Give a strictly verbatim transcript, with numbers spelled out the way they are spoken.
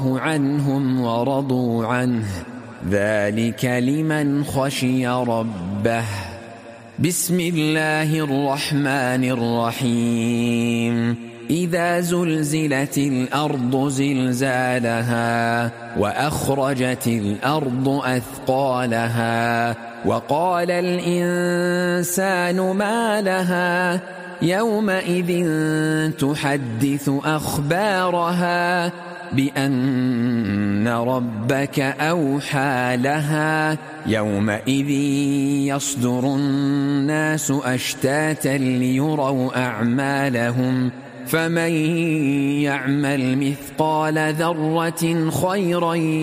عنهم ورضوا عنه ذلك لمن خشي ربه. بسم الله الرحمن الرحيم. إذا زلزلت الأرض زلزالها وأخرجت الأرض أثقالها وقال الإنسان ما لها يومئذ تحدث أخبارها بأن ربك أوحى لها يومئذ يصدر الناس أشتاتا ليروا أعمالهم فمن يعمل مثقال ذرة خيرا